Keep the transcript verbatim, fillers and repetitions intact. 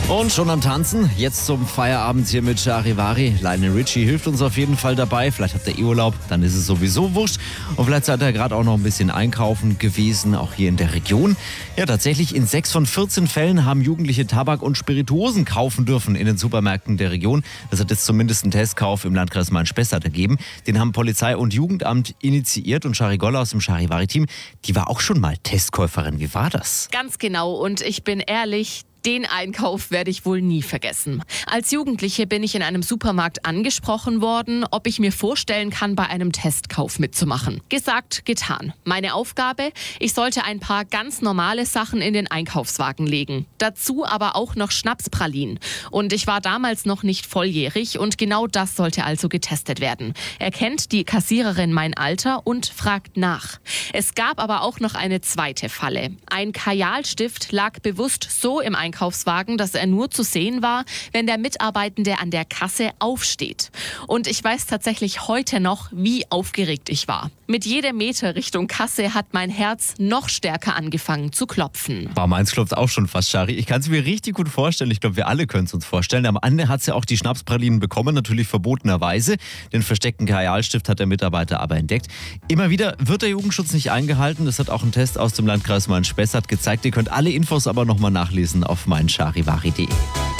Und schon am Tanzen, jetzt zum Feierabend hier mit Charivari. Lionel Richie hilft uns auf jeden Fall dabei. Vielleicht habt ihr eh Urlaub, dann ist es sowieso wurscht. Und vielleicht seid ihr gerade auch noch ein bisschen einkaufen gewesen, auch hier in der Region. Ja, tatsächlich in sechs von vierzehn Fällen haben Jugendliche Tabak und Spirituosen kaufen dürfen in den Supermärkten der Region. Das hat jetzt zumindest einen Testkauf im Landkreis Main-Spessart ergeben. Den haben Polizei und Jugendamt initiiert und Shari Goller aus dem Charivari-Team, die war auch schon mal Testkäuferin. Wie war das? Ganz genau, und ich bin ehrlich, den Einkauf werde ich wohl nie vergessen. Als Jugendliche bin ich in einem Supermarkt angesprochen worden, ob ich mir vorstellen kann, bei einem Testkauf mitzumachen. Gesagt, getan. Meine Aufgabe? Ich sollte ein paar ganz normale Sachen in den Einkaufswagen legen. Dazu aber auch noch Schnapspralinen. Und ich war damals noch nicht volljährig und genau das sollte also getestet werden. Erkennt die Kassiererin mein Alter und fragt nach. Es gab aber auch noch eine zweite Falle. Ein Kajalstift lag bewusst so im Einkaufswagen, Einkaufswagen, dass er nur zu sehen war, wenn der Mitarbeitende an der Kasse aufsteht. Und ich weiß tatsächlich heute noch, wie aufgeregt ich war. Mit jedem Meter Richtung Kasse hat mein Herz noch stärker angefangen zu klopfen. Wow, meins klopft auch schon fast, Shari. Ich kann es mir richtig gut vorstellen. Ich glaube, wir alle können es uns vorstellen. Am Ende hat sie auch die Schnapspralinen bekommen, natürlich verbotenerweise. Den versteckten Kajalstift hat der Mitarbeiter aber entdeckt. Immer wieder wird der Jugendschutz nicht eingehalten. Das hat auch ein Test aus dem Landkreis Main-Spessart gezeigt. Ihr könnt alle Infos aber nochmal nachlesen auf mein Charivari punkt de.